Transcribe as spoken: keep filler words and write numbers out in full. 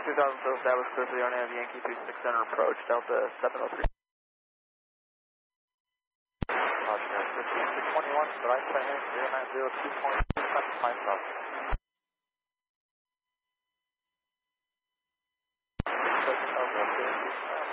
two thousand, so established clear for the Arnaz Yankee three six center approach, Delta seven oh three. Roger, fifteen two twenty-one, right plan zero nine zero two point two, five stop.